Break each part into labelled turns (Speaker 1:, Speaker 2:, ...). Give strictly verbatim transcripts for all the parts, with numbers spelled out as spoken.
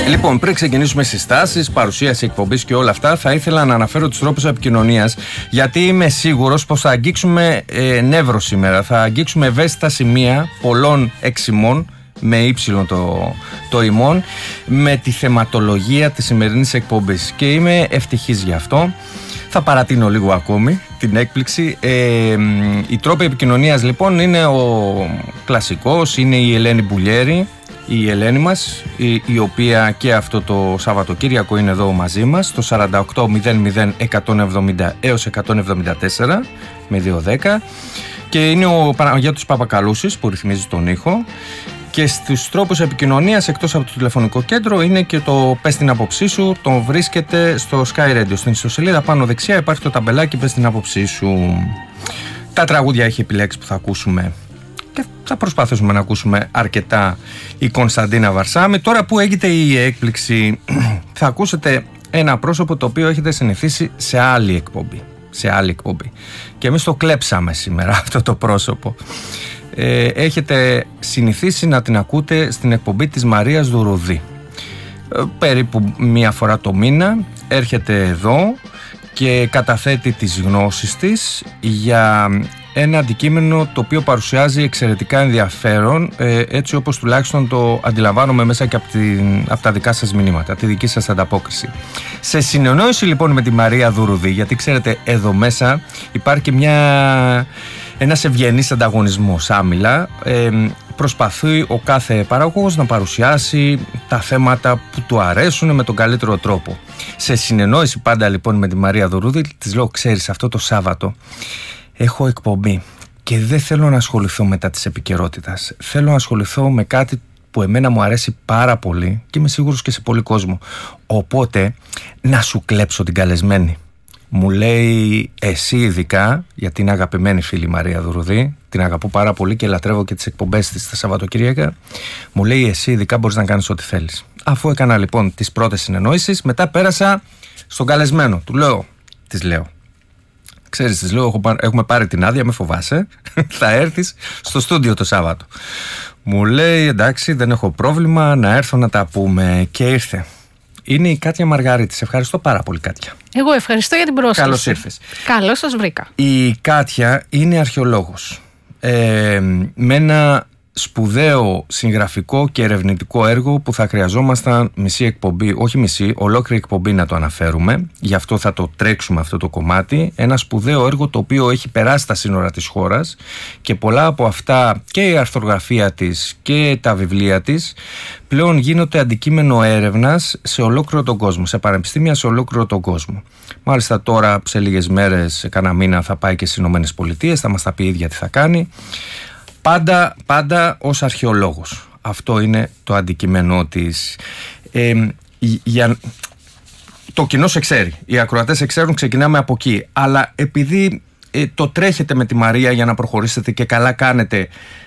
Speaker 1: Λοιπόν, πριν ξεκινήσουμε συστάσεις, παρουσίαση εκπομπής και όλα αυτά, θα ήθελα να αναφέρω τους τρόπους επικοινωνίας, γιατί είμαι σίγουρος πως θα αγγίξουμε ε, νεύρο σήμερα. Θα αγγίξουμε ευαίσθητα σημεία πολλών εξημών, με ύψιλον το, το ημών, με τη θεματολογία της σημερινής εκπομπής. Και είμαι ευτυχής γι' αυτό. Θα παρατείνω λίγο ακόμη την έκπληξη. Ε, οι τρόποι επικοινωνίας λοιπόν είναι ο κλασικός, είναι η Ελένη Μπουλιέρη, η Ελένη μας, η, η οποία και αυτό το Σαββατοκύριακο είναι εδώ μαζί μας, το σαράντα οκτώ μηδέν μηδέν εκατόν εβδομήντα έως εκατόν εβδομήντα τέσσερα με δύο δέκα, και είναι ο Παναγιώτης Παπακαλούσης που ρυθμίζει τον ήχο. Και στους τρόπους επικοινωνίας, εκτός από το τηλεφωνικό κέντρο, είναι και το πες την άποψή σου. Τον βρίσκεται στο Sky Radio. Στην ιστοσελίδα πάνω δεξιά υπάρχει το ταμπελάκι πες την άποψή σου. Τα τραγούδια έχει επιλέξει που θα ακούσουμε και θα προσπαθήσουμε να ακούσουμε αρκετά η Κωνσταντίνα Βαρσάμη. Τώρα που έγινε η έκπληξη, θα ακούσετε ένα πρόσωπο το οποίο έχετε συνηθίσει σε άλλη εκπομπή. Σε άλλη εκπομπή. Και εμείς το κλέψαμε σήμερα αυτό το πρόσωπο. Ε, έχετε συνηθίσει να την ακούτε στην εκπομπή της Μαρίας Δουρουδή. Ε, περίπου μία φορά το μήνα έρχεται εδώ και καταθέτει τις γνώσεις της για ένα αντικείμενο το οποίο παρουσιάζει εξαιρετικά ενδιαφέρον, ε, έτσι όπως τουλάχιστον το αντιλαμβάνομαι μέσα και από, την, από τα δικά σας μηνύματα, τη δική σας ανταπόκριση. Σε συνεννόηση λοιπόν με τη Μαρία Δουρουδή, γιατί ξέρετε εδώ μέσα υπάρχει και μια... ένας ευγενής ανταγωνισμός άμυλα, ε, προσπαθεί ο κάθε παραγωγός να παρουσιάσει τα θέματα που του αρέσουν με τον καλύτερο τρόπο. Σε συνεννόηση πάντα λοιπόν με τη Μαρία Δουρούδη, της λέω: ξέρεις, αυτό το Σάββατο έχω εκπομπή και δεν θέλω να ασχοληθώ μετά της επικαιρότητας. Θέλω να ασχοληθώ με κάτι που εμένα μου αρέσει πάρα πολύ και είμαι σίγουρος και σε πολύ κόσμο. Οπότε να σου κλέψω την καλεσμένη. Μου λέει εσύ ειδικά, γιατί είναι αγαπημένη φίλη η Μαρία Δουρουδή, την αγαπώ πάρα πολύ και λατρεύω και τις εκπομπές της τα Σαββατοκύριακα. Μου λέει εσύ ειδικά μπορείς να κάνεις ό,τι θέλεις. Αφού έκανα λοιπόν τις πρώτες συνεννόησεις, μετά πέρασα στον καλεσμένο. Του λέω, της λέω, ξέρεις, της λέω, έχουμε πάρει την άδεια, με φοβάσαι, θα έρθεις στο στούντιο το Σάββατο. Μου λέει εντάξει, δεν έχω πρόβλημα, να έρθω να τα πούμε, και ήρθε. Είναι η Κάτια Μαργαρίτη. Σε ευχαριστώ πάρα πολύ, Κάτια.
Speaker 2: Εγώ ευχαριστώ για την πρόσκληση.
Speaker 1: Καλώς ήρθες.
Speaker 2: Καλώς σας βρήκα.
Speaker 1: Η Κάτια είναι αρχαιολόγος. Ε, με ένα σπουδαίο συγγραφικό και ερευνητικό έργο που θα χρειαζόμασταν μισή εκπομπή, όχι μισή, ολόκληρη εκπομπή να το αναφέρουμε. Γι' αυτό θα το τρέξουμε αυτό το κομμάτι. Ένα σπουδαίο έργο το οποίο έχει περάσει τα σύνορα της χώρας και πολλά από αυτά, και η αρθρογραφία της και τα βιβλία της, πλέον γίνονται αντικείμενο έρευνας σε ολόκληρο τον κόσμο, σε πανεπιστήμια σε ολόκληρο τον κόσμο. Μάλιστα τώρα σε λίγες μέρες, σε κάνα μήνα, θα πάει και στις Ηνωμένες Πολιτείες, θα μας τα πει η ίδια τι θα κάνει. Πάντα, πάντα ως αρχαιολόγος. Αυτό είναι το αντικείμενό της. Ε, για... Το κοινό σε ξέρει, οι ακροατές σε ξέρουν, ξεκινάμε από εκεί. Αλλά επειδή ε, το τρέχετε με τη Μαρία για να προχωρήσετε και καλά κάνετε,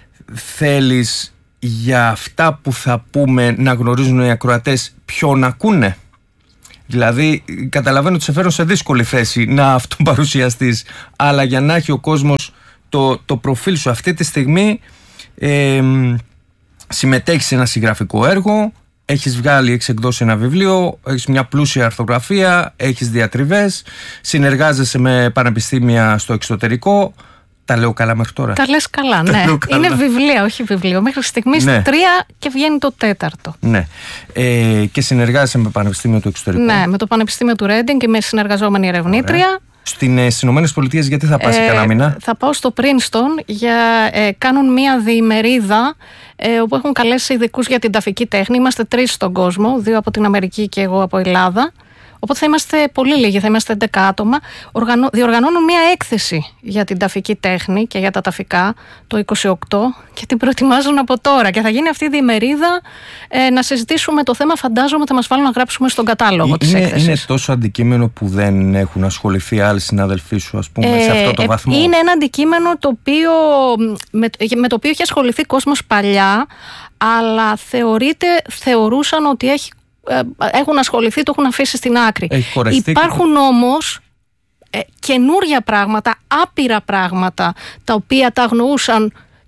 Speaker 1: θέλεις για αυτά που θα πούμε να γνωρίζουν οι ακροατές ποιον ακούνε? Δηλαδή καταλαβαίνω ότι σε φέρω σε δύσκολη θέση να αυτοπαρουσιαστείς, αλλά για να έχει ο κόσμος Το, το προφίλ σου αυτή τη στιγμή, ε, συμμετέχεις σε ένα συγγραφικό έργο, έχεις βγάλει, έχεις εκδώσει ένα βιβλίο, έχεις μια πλούσια αρθρογραφία, έχεις διατριβές, συνεργάζεσαι με πανεπιστήμια στο εξωτερικό. Τα λέω καλά μέχρι τώρα?
Speaker 2: Τα λες καλά, ναι. Είναι βιβλία, όχι βιβλίο. Μέχρι στιγμής ναι. τρία και βγαίνει το τέταρτο.
Speaker 1: Ναι. Ε, και συνεργάζεσαι με πανεπιστήμιο του εξωτερικού?
Speaker 2: Ναι, με το Πανεπιστήμιο του Ρέντινγκ και με συνεργαζόμενη ερευνήτρια. Ωραία.
Speaker 1: Στις Ηνωμένες Πολιτείες γιατί θα πας, ε, κανένα μήνα?
Speaker 2: Θα πάω στο Πρίνστον για ε, κάνουν μία διημερίδα ε, όπου έχουν καλέσει ειδικούς για την ταφική τέχνη. Είμαστε τρεις στον κόσμο, δύο από την Αμερική και εγώ από Ελλάδα. Οπότε θα είμαστε πολύ λίγοι, θα είμαστε έντεκα άτομα. Οργανώ, διοργανώνουν μία έκθεση για την ταφική τέχνη και για τα ταφικά το είκοσι οκτώ και την προετοιμάζουν από τώρα. Και θα γίνει αυτή η διημερίδα ε, να συζητήσουμε το θέμα. Φαντάζομαι θα μας βάλουν να γράψουμε στον κατάλογο της έκθεσης. Είναι
Speaker 1: τόσο αντικείμενο που δεν έχουν ασχοληθεί άλλοι συνάδελφοί σου, ας πούμε, ε, σε αυτό το ε, βαθμό?
Speaker 2: Είναι ένα αντικείμενο το οποίο, με, με το οποίο έχει ασχοληθεί κόσμος παλιά, αλλά θεωρείται, θεωρούσαν ότι έχει έχουν ασχοληθεί, το έχουν αφήσει στην άκρη. Υπάρχουν και... όμως ε, καινούρια πράγματα, άπειρα πράγματα, τα οποία τα αγνοούσαν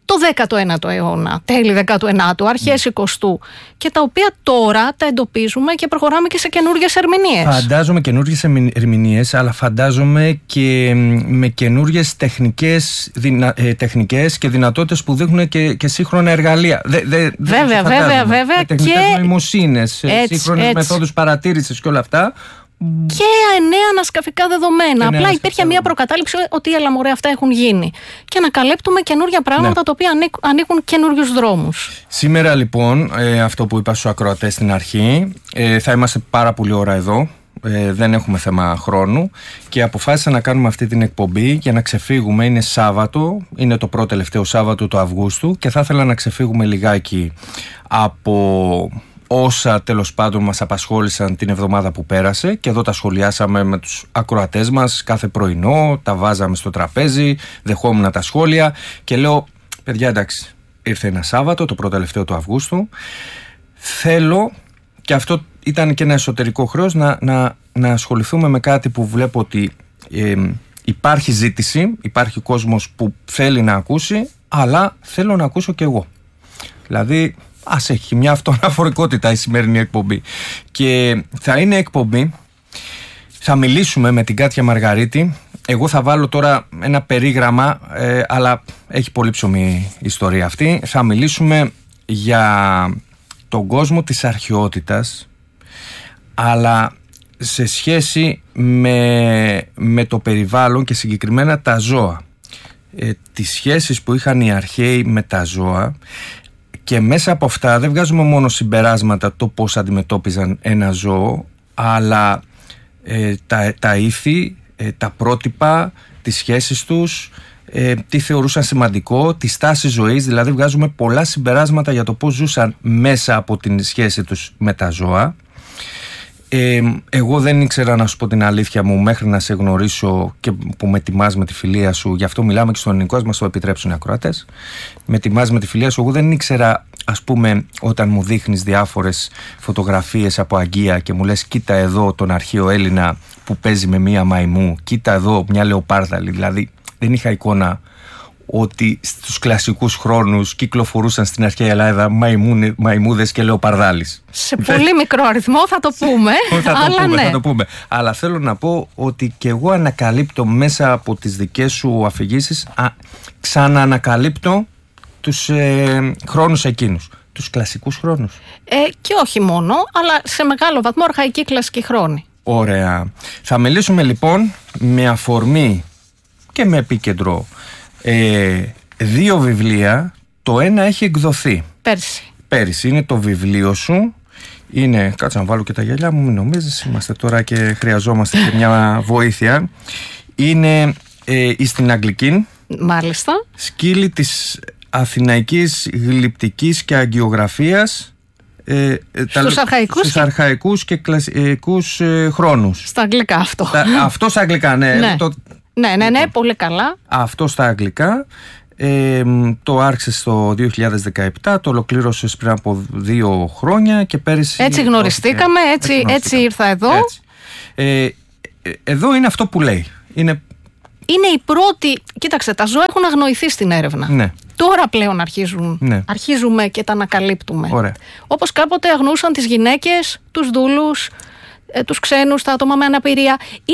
Speaker 2: το δέκατο ένατο αιώνα, τέλη δέκατου ενάτου, αρχές εικοστού, και τα οποία τώρα τα εντοπίζουμε και προχωράμε και σε καινούργιες ερμηνείες.
Speaker 1: Φαντάζομαι καινούργιες ερμηνείες, αλλά φαντάζομαι και με καινούργιες τεχνικές, δυνα, ε, τεχνικές και δυνατότητες που δείχνουν και, και σύγχρονα εργαλεία. Δε, δε,
Speaker 2: βέβαια, βέβαια, βέβαια.
Speaker 1: Με τεχνικές
Speaker 2: και
Speaker 1: νοημοσύνες, σύγχρονες μεθόδους παρατήρησης και όλα αυτά.
Speaker 2: Και νέα ανασκαφικά δεδομένα.
Speaker 1: Και
Speaker 2: Απλά υπήρχε μια προκατάληψη ότι έλα μωρέ, αυτά έχουν γίνει. Και ανακαλύπτουμε καινούργια πράγματα, ναι, τα οποία ανοίγουν καινούριους δρόμους.
Speaker 1: Σήμερα λοιπόν, ε, αυτό που είπα στους ακροατές στην αρχή, ε, θα είμαστε πάρα πολύ ώρα εδώ. Ε, δεν έχουμε θέμα χρόνου και αποφάσισα να κάνουμε αυτή την εκπομπή για να ξεφύγουμε. Είναι Σάββατο, είναι το πρώτο τελευταίο Σάββατο του Αυγούστου και θα ήθελα να ξεφύγουμε λιγάκι από όσα τέλος πάντων μας απασχόλησαν την εβδομάδα που πέρασε, και εδώ τα σχολιάσαμε με τους ακροατές μας κάθε πρωινό, τα βάζαμε στο τραπέζι, δεχόμουν τα σχόλια και λέω, παιδιά, εντάξει, ήρθε ένα Σάββατο, το πρώτο τελευταίο του Αυγούστου, θέλω, και αυτό ήταν και ένα εσωτερικό χρέος, να, να, να ασχοληθούμε με κάτι που βλέπω ότι ε, υπάρχει ζήτηση, υπάρχει κόσμος που θέλει να ακούσει, αλλά θέλω να ακούσω και εγώ. Δηλαδή, ας έχει μια αυτοαναφορικότητα η σημερινή εκπομπή. Και θα είναι εκπομπή, θα μιλήσουμε με την Κάτια Μαργαρίτη. Εγώ θα βάλω τώρα ένα περίγραμμα, ε, αλλά έχει πολύ ψωμί η ιστορία αυτή. Θα μιλήσουμε για τον κόσμο της αρχαιότητας, αλλά σε σχέση με, με το περιβάλλον και συγκεκριμένα τα ζώα. Ε, τις σχέσεις που είχαν οι αρχαίοι με τα ζώα. Και μέσα από αυτά δεν βγάζουμε μόνο συμπεράσματα το πώς αντιμετώπιζαν ένα ζώο, αλλά ε, τα, τα ήθη, ε, τα πρότυπα, τις σχέσεις τους, ε, τι θεωρούσαν σημαντικό, τη στάση ζωής. Δηλαδή βγάζουμε πολλά συμπεράσματα για το πώς ζούσαν μέσα από την σχέση τους με τα ζώα. Ε, εγώ δεν ήξερα, να σου πω την αλήθεια μου, μέχρι να σε γνωρίσω και που με τιμάς με τη φιλία σου. Γι' αυτό μιλάμε και στον ελληνικό, μας το επιτρέψουν οι ακροατές. Με τιμάς με τη φιλία σου. Εγώ δεν ήξερα, ας πούμε, όταν μου δείχνεις διάφορες φωτογραφίες από αγκία και μου λες, κοίτα εδώ τον αρχαίο Έλληνα που παίζει με μία μαϊμού, κοίτα εδώ μια λεοπάρδαλη. Δηλαδή δεν είχα εικόνα ότι στους κλασικούς χρόνους κυκλοφορούσαν στην αρχαία Ελλάδα μαϊμούδες και λεοπαρδάλεις.
Speaker 2: Σε πολύ μικρό αριθμό θα το πούμε,
Speaker 1: θα, το
Speaker 2: αλλά
Speaker 1: πούμε
Speaker 2: ναι.
Speaker 1: θα το πούμε. Αλλά θέλω να πω ότι και εγώ ανακαλύπτω μέσα από τις δικές σου αφηγήσεις, α, ξαναανακαλύπτω τους ε, χρόνους εκείνους, τους κλασικούς χρόνους.
Speaker 2: Ε, και όχι μόνο, αλλά σε μεγάλο βαθμό αρχαϊκή κλασική χρόνη.
Speaker 1: Ωραία. Θα μιλήσουμε λοιπόν με αφορμή και με επίκεντρο Ε, δύο βιβλία. Το ένα έχει εκδοθεί
Speaker 2: Πέρσι.
Speaker 1: Πέρσι είναι το βιβλίο σου. Είναι, κάτσε να βάλω και τα γυαλιά μου, μην νομίζεις, είμαστε τώρα και χρειαζόμαστε και μια βοήθεια. Είναι ε, στην αγγλική.
Speaker 2: Μάλιστα.
Speaker 1: Σκύλοι της αθηναϊκής γλυπτικής και αγγιογραφίας, ε,
Speaker 2: στους, τα, αρχαϊκούς,
Speaker 1: στους
Speaker 2: και...
Speaker 1: αρχαϊκούς και κλασικούς ε, χρόνους.
Speaker 2: Στα αγγλικά αυτό.
Speaker 1: Τα, αυτό στα αγγλικά, ναι.
Speaker 2: ναι.
Speaker 1: Το,
Speaker 2: Ναι, ναι, ναι, πολύ καλά.
Speaker 1: Αυτό στα αγγλικά. Ε, το άρχισες το δύο χιλιάδες δεκαεπτά, το ολοκλήρωσες πριν από δύο χρόνια και πέρυσι.
Speaker 2: Έτσι γνωριστήκαμε, έτσι, έτσι, έτσι ήρθα εδώ.
Speaker 1: Έτσι. Ε, εδώ είναι αυτό που λέει. Είναι...
Speaker 2: είναι η πρώτη. Κοίταξε, τα ζώα έχουν αγνοηθεί στην έρευνα.
Speaker 1: Ναι.
Speaker 2: Τώρα πλέον αρχίζουν,
Speaker 1: ναι. αρχίζουμε
Speaker 2: και τα ανακαλύπτουμε.
Speaker 1: Ωραία.
Speaker 2: Όπως κάποτε αγνούσαν τις γυναίκες, τους δούλους, τους ξένους, τα άτομα με αναπηρία.